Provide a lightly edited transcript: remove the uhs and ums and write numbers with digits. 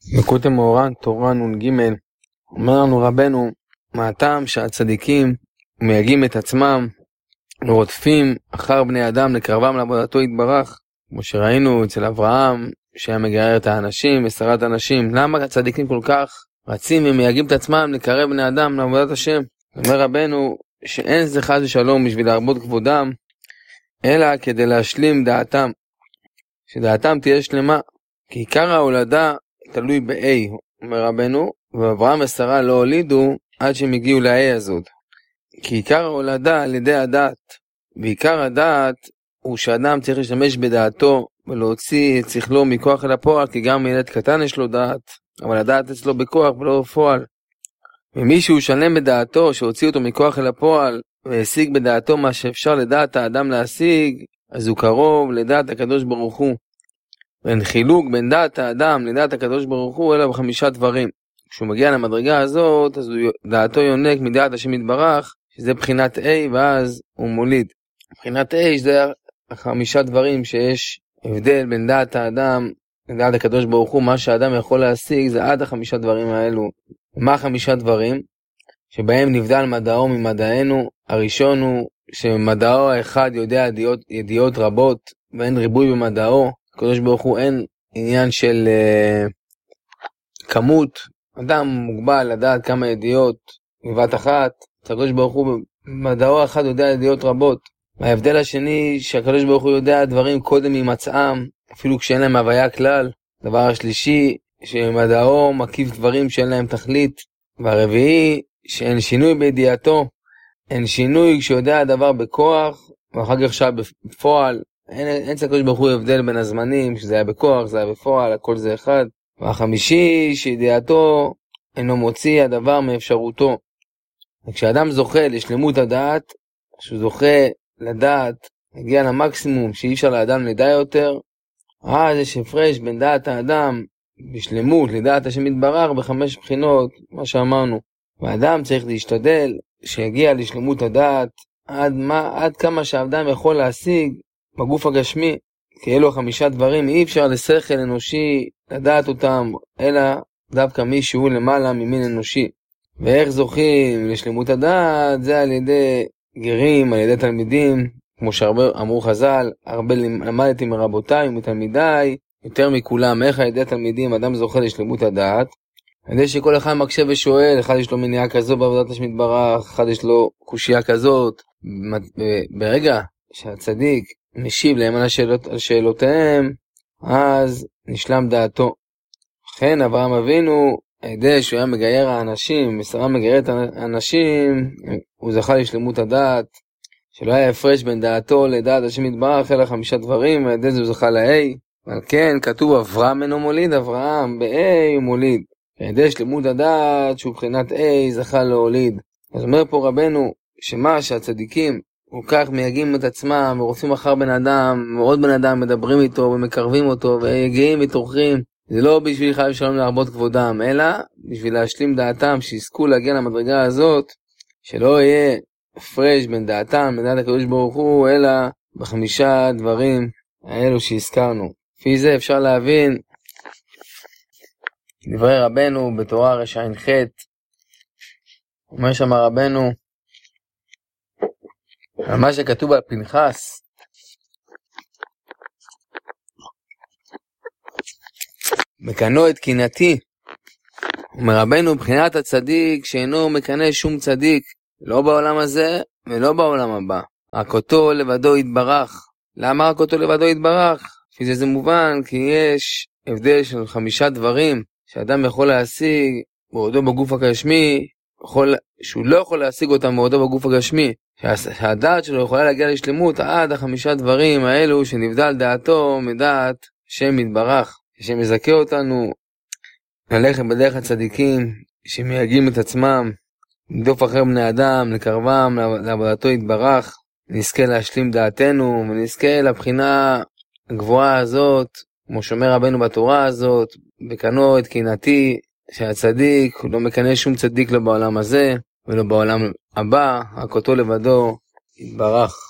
לקוטי מאורן, תורה נ"ג, אומר לנו רבנו, מה הטעם שהצדיקים מייגעים את עצמם ורודפים אחר בני אדם לקרבם לעבודתו יתברך, כמו שראינו אצל אברהם שהיה מגייר את האנשים ושרת האנשים. למה הצדיקים כל כך רצים ומייגעים את עצמם לקרב בני אדם לעבודת השם? אומר רבנו שאין זה חס ושלום בשביל להרבות כבודם, אלא כדי להשלים דעתם, שדעתם תהיה שלמה, כי עיקר ההולדה תלוי באי, אומר רבנו, ואברהם ושרה לא הולידו עד שהם הגיעו לאי הזאת. כי עיקר ההולדה על ידי הדעת, ועיקר הדעת הוא שאדם צריך להשתמש בדעתו ולהוציא את שכלו מכוח אל הפועל, כי גם ילד קטן יש לו דעת, אבל הדעת אצלו בכוח ולא בפועל. ומישהו שלם בדעתו שהוציא אותו מכוח אל הפועל והשיג בדעתו מה שאפשר לדעת האדם להשיג, אז הוא קרוב לדעת הקדוש ברוך הוא. ואין חילוק בין דעת האדם לדעת הקדוש ברוך הוא אלא ב5 דברים. כשהוא מגיע למדרגה הזאת, אז דעתו יונק מדעת השם יתברך, שזה בחינת A, ואז הוא מוליד. בחינת A זה 5 דברים שיש הבדל בין דעת האדם לדעת הקדוש ברוך הוא. מה שהאדם יכול להשיג זה עד 5 דברים האלו. מה 5 דברים? שבהם נבדל מדעו ממדענו. הראשון הוא שמדעו האחד יודע ידיעות רבות ואין ריבוי במדעו. הקדוש ברוך הוא אין עניין של כמות, אדם מוגבל לדעת כמה ידיעות בבת אחת. הקדוש ברוך הוא במדעו האחד יודע ידיעות רבות. ההבדל השני שהקדוש ברוך הוא יודע דברים קודם ממצאם, אפילו כשאין להם הוויה כלל. דבר השלישי שמדעו מקיף דברים שאין להם תכלית. והרביעי שאין שינוי בידיעתו, אין שינוי כשיודע הדבר בכוח ואחר כך עכשיו בפועל. אין הקדוש ברוך הוא הבדל בין הזמנים, שזה היה בכוח, זה היה בפועל, הכל זה אחד. והחמישי שידיעתו אינו מוציא הדבר מאפשרותו. וכשאדם זוכה לשלמות הדעת, כשהוא זוכה לדעת, הגיע למקסימום שאי אפשר לאדם לדע יותר, אז יש הפרש בין דעת האדם בשלמות לדעת השם יתברך ב5 בחינות, מה שאמרנו. והאדם צריך להשתדל שיגיע לשלמות הדעת עד כמה שהאדם יכול להשיג בגוף הגשמי, כי אלו 5 דברים אי אפשר לשכל אנושי לדעת אותם, אלא דווקא מי שהוא למעלה ממין אנושי. ואיך זוכים לשלמות הדעת? זה על ידי גרים, על ידי תלמידים, כמו שהרבה אמרו חז"ל, הרבה למדתי מרבותיי ומתלמידיי, יותר מכולם. איך על ידי תלמידים אדם זוכה לשלמות הדעת? על ידי שכל אחד מקשה ושואל, אחד יש לו מניעה כזו בעבודת השם יתברך, אחד יש לו קושייה כזאת. ברגע שהצדיק משיב להם על שאלותיהם, אז נשלם דעתו. לכן אברהם אבינו, על ידי שהוא היה מגייר האנשים, ושרה מגיירת האנשים, הוא זכה לשלמות הדעת, שלא היה הפרש בין דעתו לדעת השם יתברך אלא 5 דברים, על ידי זה הוא זכה ל-A. ועל כן כתוב אברהם אינו מוליד, אברהם ב-A הוא מוליד. על ידי שלמות הדעת שהוא בחינת A זכה להוליד. אז אומר פה רבנו שמה שהצדיקים כל כך מייגעים את עצמם ורוצים אחר בן אדם, ועוד בן אדם מדברים איתו ומקרבים אותו ויגיעים וטורחים, זה לא בשביל חייב שלום להרבות כבודם, אלא בשביל להשלים דעתם, שיזכו להגיע למדרגה הזאת, שלא יהיה הפרש בין דעתם לדעת הקדוש ברוך הוא, אלא ב5 דברים האלו שהזכרנו. לפי זה אפשר להבין דברי רבנו בתורה רע"ח, אומר שם רבנו על מה שכתוב על פנחס, מקנו את קנאתי. אומר רבנו בחינת הצדיק שאינו מקנה שום צדיק, לא בעולם הזה ולא בעולם הבא, רק אותו לבדו יתברך. למה רק אותו לבדו יתברך? לפי זה מובן כי יש הבדל של 5 דברים שאדם יכול להשיג בעודו בגוף הגשמי, שהוא לא יכול להשיג אותם בעודו בגוף הגשמי, שהדעת שלו יכולה להגיע לשלמות עד 5 דברים האלו שנבדל דעתו מדעת שם יתברך. השם יזכה אותנו ללכת בדרך הצדיקים שמייגעים את עצמם, לדוף אחר בני אדם, לקרבם לעבודתו יתברך, נזכה להשלים דעתנו ונזכה לבחינה הגבוהה הזאת, כמו שאומר רבנו בתורה הזאת, בקנו את קנאתי, שהצדיק לא מקנה שום צדיק לא בעולם הזה ולא בעולם הבא, רק אותו לבדו יתברך.